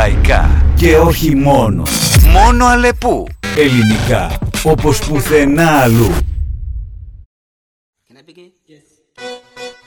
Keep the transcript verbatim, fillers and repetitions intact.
Λαϊκά και όχι μόνο. Μόνο Αλεπού. Ελληνικά όπως πουθενά αλλού. Can I begin? Yes.